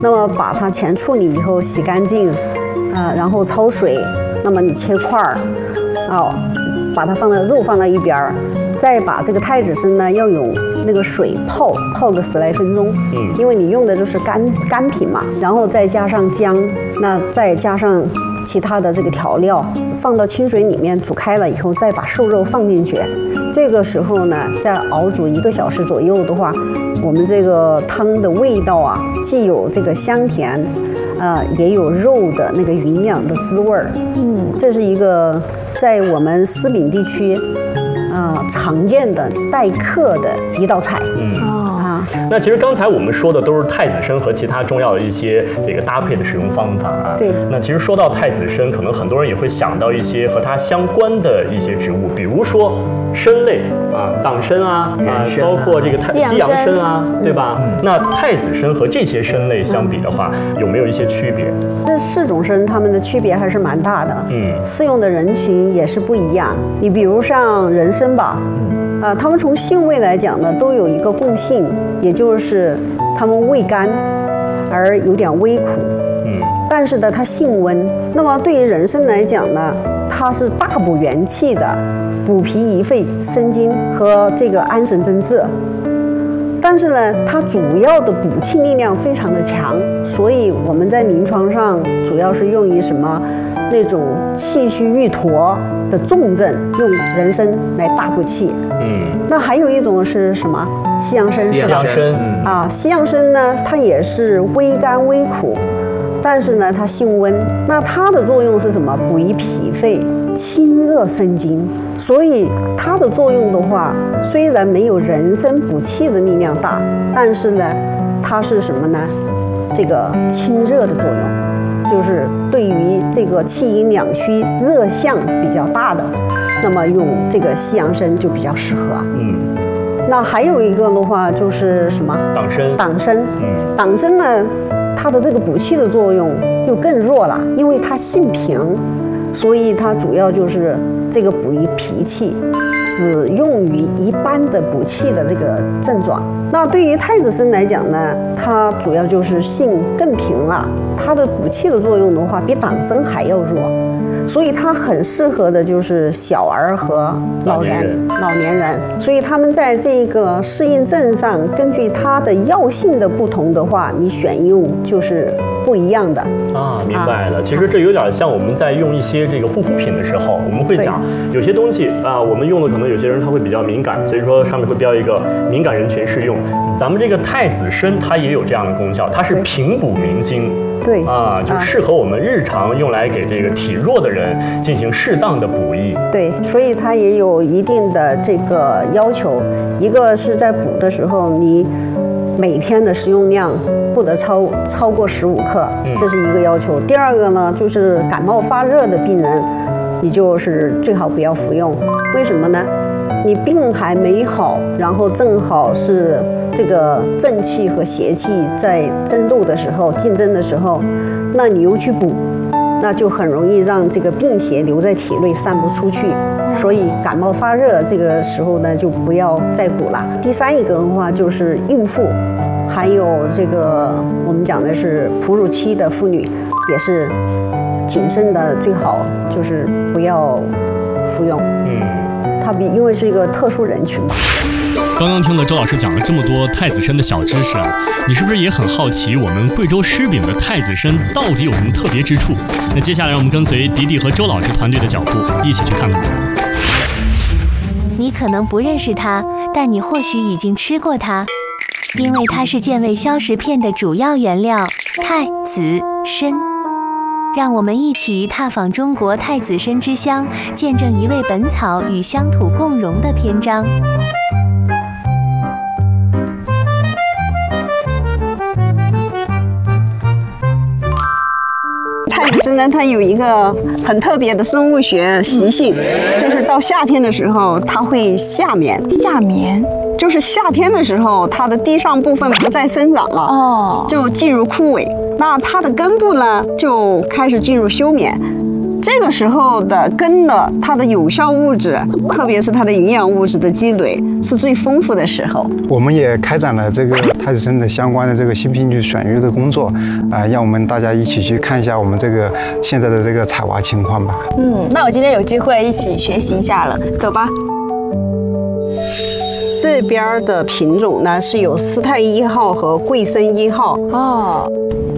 那么把它前处理以后洗干净，然后焯水，那么你切块儿，把它肉放到一边儿，再把这个太子参呢要用那个水泡个10来分钟，因为你用的就是干品嘛，然后再加上姜，那再加上其他的这个调料，放到清水里面煮开了以后，再把瘦肉放进去。这个时候呢，再熬煮1个小时左右的话，我们这个汤的味道啊，既有这个香甜，也有肉的那个营养的滋味儿。这是一个在我们思饼地区常见的待客的一道菜。 那其实刚才我们说的都是太子参和其他中药的一些这个搭配的使用方法啊。 对。 那其实说到太子参，可能很多人也会想到一些和它相关的一些植物，比如说参类党参包括这个西洋参啊，对吧？那太子参和这些参类相比的话，有没有一些区别？ 这4种参它们的区别还是蛮大的。适用的人群也是不一样。你比如像人参吧。它们从性味来讲呢，都有一个共性，也就是它们味甘，而有点微苦。但是呢，它性温。那么对于人参来讲呢，它是大补元气的，补脾益肺、生津和这个安神增志。但是呢，它主要的补气力量非常的强，所以我们在临床上主要是用于什么？那种气虚郁坨的重症，用人参来大补气。那还有一种是什么？西洋参。西洋参呢，它也是微甘微苦，但是呢，它性温。那它的作用是什么？补益脾肺，清热生津。所以它的作用的话，虽然没有人参补气的力量大，但是呢，它是什么呢？这个清热的作用。就是对于这个气阴两虚、热象比较大的，那么用这个西洋参就比较适合。那还有一个的话就是什么？党参。党参呢，它的这个补气的作用又更弱了，因为它性平，所以它主要就是这个补益脾气。只用于一般的补气的这个症状。那对于太子参来讲呢，它主要就是性更平了，它的补气的作用的话，比党参还要弱，所以它很适合的就是小儿和老年人。所以他们在这个适应症上，根据它的药性的不同的话，你选用就是不一样的。 明白了。其实这有点像我们在用一些这个护肤品的时候，我们会讲有些东西我们用的可能有些人他会比较敏感，所以说上面会标一个敏感人群适用。咱们这个太子参它也有这样的功效，它是平补明经。 对就适合我们日常用来给这个体弱的人进行适当的补益。 对，所以它也有一定的这个要求。一个是在补的时候，你每天的食用量不得超过15克，这是一个要求。第二个呢，就是感冒发热的病人，你就是最好不要服用。为什么呢？你病还没好，然后正好是这个正气和邪气在争斗的时候、竞争的时候，那你又去补，那就很容易让这个病邪留在体内散不出去。所以感冒发热这个时候呢，就不要再补了。第三一个的话就是孕妇，还有这个我们讲的是哺乳期的妇女，也是谨慎的，最好就是不要服用。它因为是一个特殊人群嘛。 刚刚听了周老师讲了这么多太子参的小知识你是不是也很好奇我们贵州诗饼的太子参到底有什么特别之处？那接下来让我们跟随迪迪和周老师团队的脚步，一起去看看。 你可能不认识它，但你或许已经吃过它，因为它是健胃消食片的主要原料太子参。让我们一起踏访中国太子参之乡，见证一味本草与乡土共融的篇章。 太子参呢，它有一个很特别的生物学习性，就是到夏天的时候，它会夏眠。 夏眠就是夏天的时候，它的地上部分不再生长了，就进入枯萎。那它的根部呢，就开始进入休眠。 这个时候的根的它的有效物质，特别是它的营养物质的积累是最丰富的时候。 我们也开展了这个太子参的相关的这个新品种选育的工作，让我们大家一起去看一下我们这个现在的这个采挖情况吧。 那我今天有机会一起学习一下了，走吧。 这边的品种呢是有斯泰1号和贵森1号。 哦，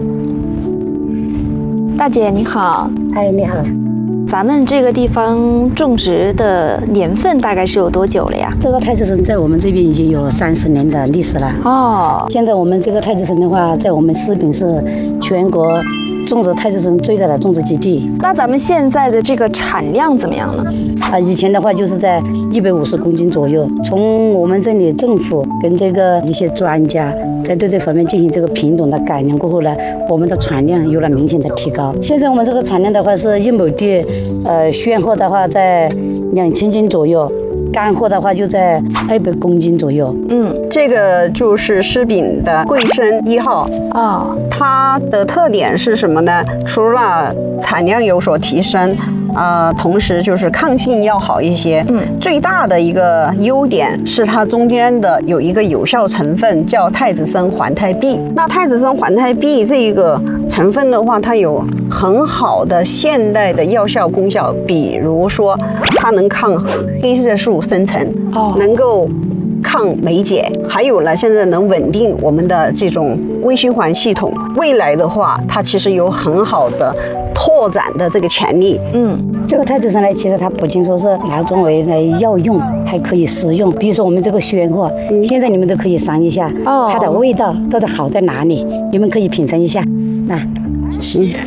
大姐你好。 哎，你好。 咱们这个地方种植的年份大概是有多久了呀？ 这个太子参在我们这边已经有30年的历史了。 哦， 现在我们这个太子参的话，在我们士秉是全国种植太子参最大的种植基地。 那咱们现在的这个产量怎么样呢？ 以前的话就是在150公斤左右。从我们这里政府跟这个一些专家在对这方面进行这个品种的改良过后呢，我们的产量有了明显的提高。现在我们这个产量的话是1亩地，鲜货的话在2000斤左右。干货的话就在200公斤左右。 这个就是狮秉的贵森1号啊，它的特点是什么呢？除了产量有所提升，同时就是抗性要好一些。最大的一个优点是它中间的有一个有效成分叫太子参环肽 B。那太子参环肽 B 这一个成分的话，它有很好的现代的药效功效，比如说它能抗黑色素生成，能够抗霉碱，还有呢，现在能稳定我们的这种微循环系统。未来的话，它其实有很好的拓展的这个潜力。 这个太子参呢，其实它不仅说是拿作为来药用，还可以食用。比如说我们这个鲜货，现在你们都可以尝一下，它的味道到底好在哪里？你们可以品尝一下。那，谢谢。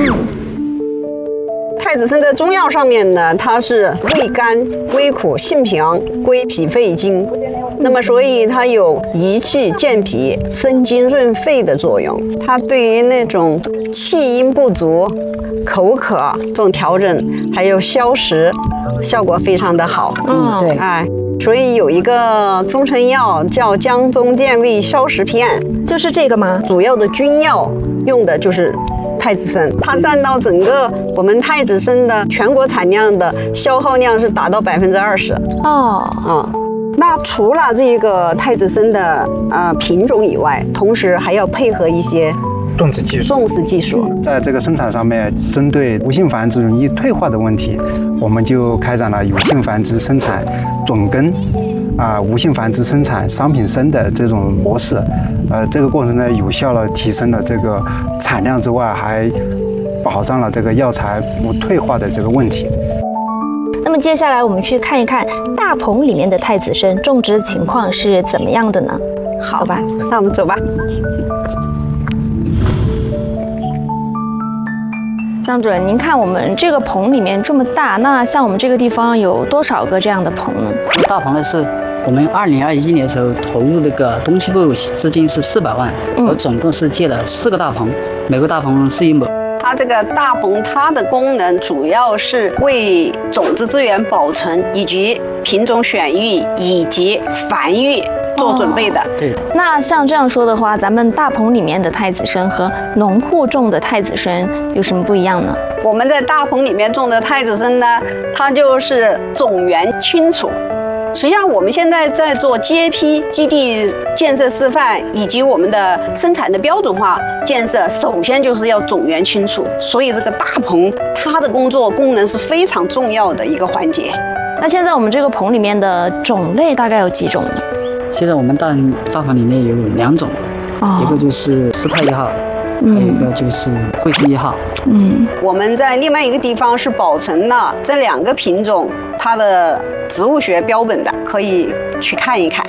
太子参在中药上面呢，它是味甘、微苦、性平、归脾肺经。那么，所以它有益气健脾、生津润肺的作用。它对于那种气阴不足、口渴这种调整，还有消食，效果非常的好。 对， 所以有一个中成药叫江中健胃消食片， 就是这个吗？ 主要的君药用的就是太子参，它占到整个我们太子参的全国产量的消耗量是达到20%。那除了这个太子参的品种以外，同时还要配合一些种植技术。在这个生产上面，针对无性繁殖容易退化的问题，我们就开展了有性繁殖生产种根无性繁殖生产商品参的这种模式。这个过程呢，有效地提升了这个产量之外，还保障了这个药材不退化的这个问题。 那么接下来我们去看一看大棚里面的太子参种植的情况是怎么样的呢？ 好， 走吧， 那我们走吧。 张主任，您看我们这个棚里面这么大，那像我们这个地方有多少个这样的棚呢？ 大棚呢是我们2021年的时候投入那个东西部资金是400万，我总共是建了4个大棚，每个大棚是1亩。 它这个大棚，它的功能主要是为种子资源保存以及品种选育以及繁育做准备的。 对。 那像这样说的话，咱们大棚里面的太子参和农户种的太子参有什么不一样呢？ 我们在大棚里面种的太子参呢，它就是种源清楚。实际上，我们现在在做 GAP 基地建设示范以及我们的生产的标准化建设，首先就是要种源清楚。所以这个大棚它的功能是非常重要的一个环节。 那现在我们这个棚里面的种类大概有几种呢？ 现在我们大棚里面有2种，一个就是斯泰1号。还有一个就是贵森1号。 我们在另外一个地方是保存了这2个品种它的植物学标本的，可以去看一看。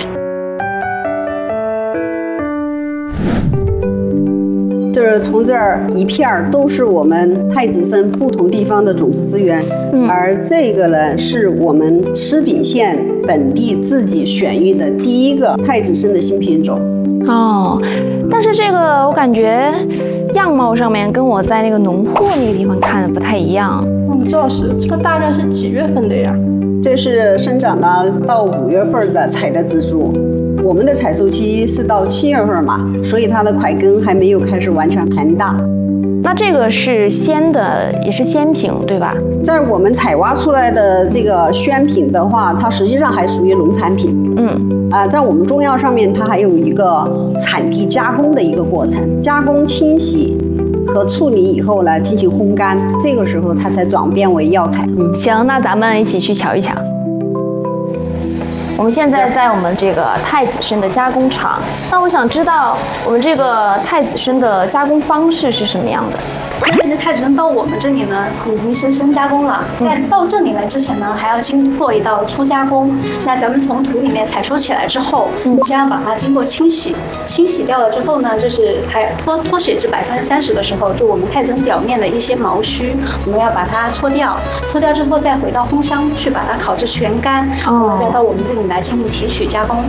就是从这儿一片都是我们太子参不同地方的种子资源，而这个呢是我们狮秉县本地自己选育的第一个太子参的新品种。 但是这个我感觉样貌上面跟我在那个农户那个地方看的不太一样。 周老师，这个大概是几月份的呀？ 这是生长到5月份的采的植株，我们的采收期是到7月份嘛，所以它的块根还没有开始完全膨大。 那这个是鲜的，也是鲜品，对吧？ 在我们采挖出来的这个鲜品的话，它实际上还属于农产品。在我们中药上面，它还有一个产地加工的一个过程，加工、清洗和处理以后呢，进行烘干，这个时候它才转变为药材。 行，那咱们一起去瞧一瞧。我们现在在我们这个太子参的加工厂，那我想知道我们这个太子参的加工方式是什么样的？ 那其实太子参到我们这里呢，已经是深加工了。在到这里来之前呢，还要经过一道初加工。那咱们从土里面采收起来之后，先要把它经过清洗，清洗掉了之后呢，就是还脱血至30%的时候，就我们太子参表面的一些毛须，我们要把它搓掉。搓掉之后，再回到烘箱去把它烤至全干，再到我们这里来进行提取加工。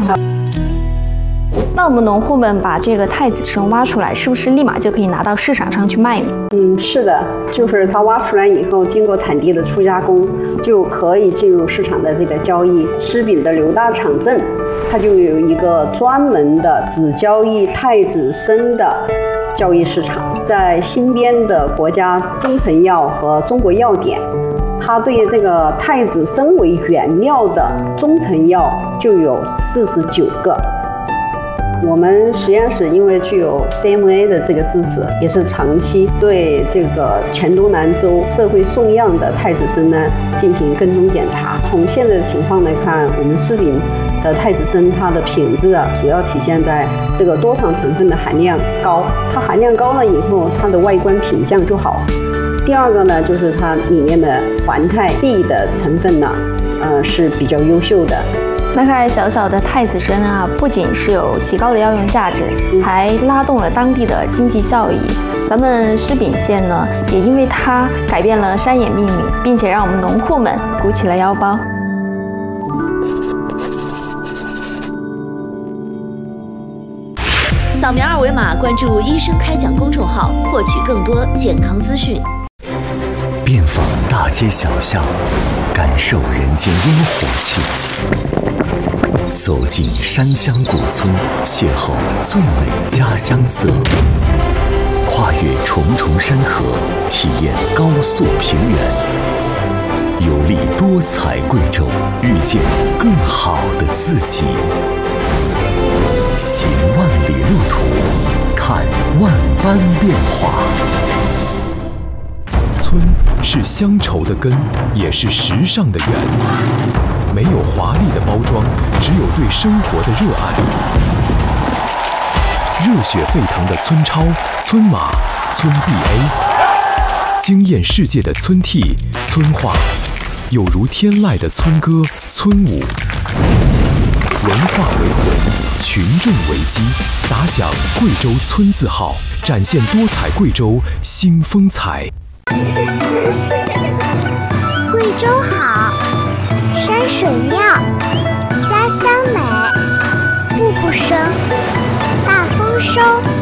那我们农户们把这个太子参挖出来，是不是立马就可以拿到市场上去卖呢？ 是的，就是它挖出来以后，经过产地的初加工，就可以进入市场的这个交易。食品的6大厂镇，它就有一个专门的只交易太子参的交易市场。在新编的国家中成药和中国药典，它对这个太子参为原料的中成药就有49个。我们实验室因为具有 CMA 的这个支持，也是长期对这个黔东南州社会送样的太子参呢进行跟踪检查。从现在的情况来看，我们食品的太子参它的品质主要体现在这个多糖成分的含量高，它含量高了以后，它的外观品相就好。第二个呢，就是它里面的环肽 B 的成分呢，是比较优秀的。 那看来小小的太子参啊，不仅是有极高的药用价值，还拉动了当地的经济效益。咱们诗秉县呢，也因为它改变了山野命运，并且让我们农户们鼓起了腰包。 扫描2维码关注医生开讲公众号，获取更多健康资讯。 遍访大街小巷，感受人间烟火气。走进山乡古村，邂逅最美家乡色。跨越重重山河，体验高速平原。游历多彩贵州，遇见更好的自己。行万里路途，看万般变化。 村是乡愁的根，也是时尚的源。没有华丽的包装，只有对生活的热爱。热血沸腾的村超、村马、村 BA， 惊艳世界的村 T、村话，有如天籁的村歌、村舞。文化为魂，群众为基，打响贵州村字号，展现多彩贵州新风采。 贵州好，山水妙，家乡美，步步生，大丰收。